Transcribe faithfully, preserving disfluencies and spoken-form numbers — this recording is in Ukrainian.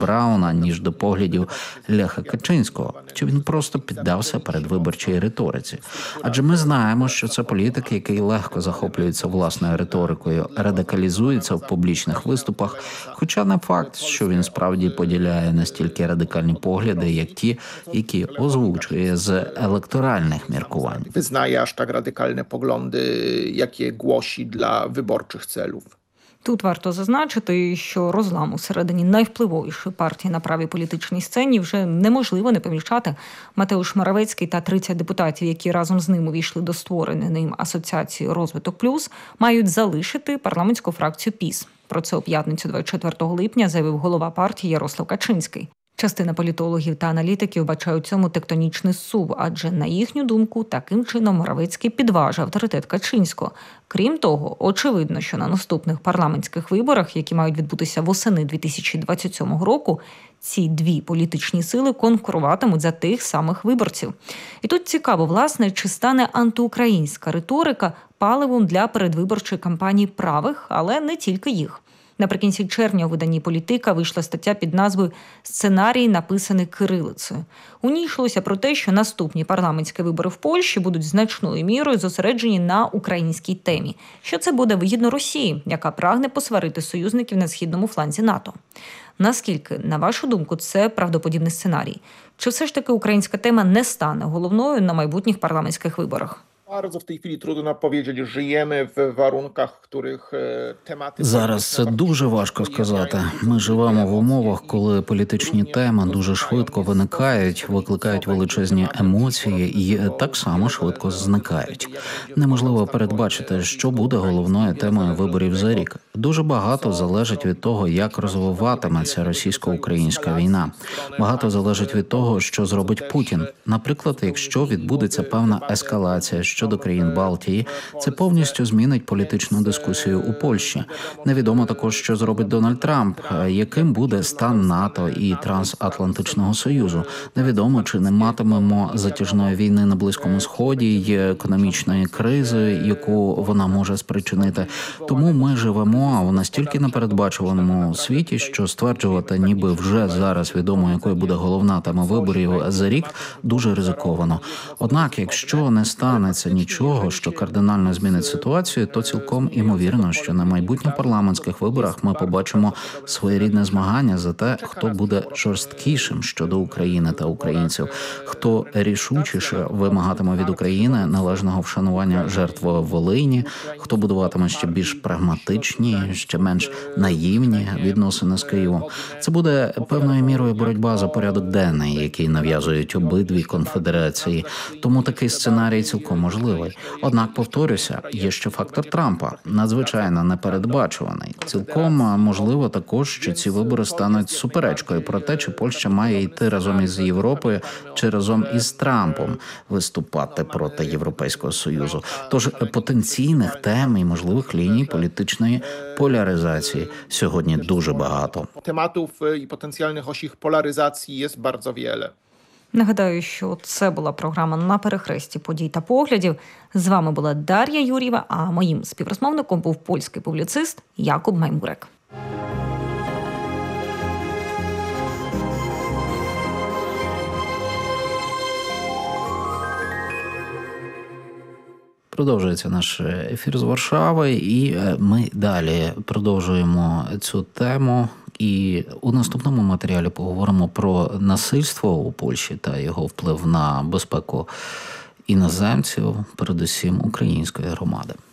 Брауна, ніж до поглядів Леха Качинського, чи він просто піддався передвиборчій риториці. Адже ми знаємо, що це політик, який легко захоплюється власною риторикою, радикалізується в публічних виступах, хоча не факт, що він справді поділяє настільки радикальні погляди, як ті, які озвучує з електоральних міркувань. Визнає аж так радикальні погляди, які głoszi для виборчих целів. Тут варто зазначити, що розлам усередині найвпливовішої партії на правій політичній сцені вже неможливо не помічати. Матеуш Моравецький та тридцять депутатів, які разом з ним увійшли до створеної ним асоціації «Розвиток Плюс», мають залишити парламентську фракцію ПІС. Про це у п'ятницю двадцять четвертого липня заявив голова партії Ярослав Качинський. Частина політологів та аналітиків бачає у цьому тектонічний зсув, адже, на їхню думку, таким чином Моравецький підважив авторитет Качинського. Крім того, очевидно, що на наступних парламентських виборах, які мають відбутися восени дві тисячі двадцять сьомого року, ці дві політичні сили конкуруватимуть за тих самих виборців. І тут цікаво, власне, чи стане антиукраїнська риторика паливом для передвиборчої кампанії правих, але не тільки їх. Наприкінці червня у виданні «Політика» вийшла стаття під назвою «Сценарій, написаний кирилицею». У ній йшлося про те, що наступні парламентські вибори в Польщі будуть значною мірою зосереджені на українській темі. Що це буде вигідно Росії, яка прагне посварити союзників на східному фланзі НАТО. Наскільки, на вашу думку, це правдоподібний сценарій? Чи все ж таки українська тема не стане головною на майбутніх парламентських виборах? Bardzo w tej chwili trudno powiedzieć, żyjemy w warunkach, w których tematy... Зараз це дуже важко сказати. Ми живемо в умовах, коли політичні теми дуже швидко виникають, викликають величезні емоції і так само швидко зникають. Неможливо передбачити, що буде головною темою виборів за рік. Дуже багато залежить від того, як розвиватиметься російсько-українська війна. Багато залежить від того, що зробить Путін. Наприклад, якщо відбудеться певна ескалація щодо країн Балтії, це повністю змінить політичну дискусію у Польщі. Невідомо також, що зробить Дональд Трамп, яким буде стан НАТО і Трансатлантичного Союзу. Невідомо, чи не матимемо затяжної війни на Близькому Сході й економічної кризи, яку вона може спричинити. Тому ми живемо в настільки непередбачуваному світі, що стверджувати, ніби вже зараз відомо, якою буде головна тема виборів за рік, дуже ризиковано. Однак, якщо не станеться нічого, що кардинально змінить ситуацію, то цілком імовірно, що на майбутніх парламентських виборах ми побачимо своєрідне змагання за те, хто буде жорсткішим щодо України та українців, хто рішучіше вимагатиме від України належного вшанування жертв Волині, хто будуватиме ще більш прагматичні, ще менш наївні відносини з Києвом. Це буде певною мірою боротьба за порядок денний, який нав'язують обидві конфедерації. Тому такий сценарій цілком можливий. Однак, повторюся, є ще фактор Трампа, надзвичайно непередбачуваний. Цілком можливо також, що ці вибори стануть суперечкою про те, чи Польща має йти разом із Європою, чи разом із Трампом виступати проти Європейського Союзу. Тож потенційних тем і можливих ліній політичної поляризації сьогодні дуже багато. Тематів і потенціальних ось їх поляризації є дуже багато. Нагадаю, що це була програма «На перехресті подій та поглядів». З вами була Дар'я Юр'єва, а моїм співрозмовником був польський публіцист Якуб Маймурек. Продовжується наш ефір з Варшави, і ми далі продовжуємо цю тему. І у наступному матеріалі поговоримо про насильство у Польщі та його вплив на безпеку іноземців, передусім української громади.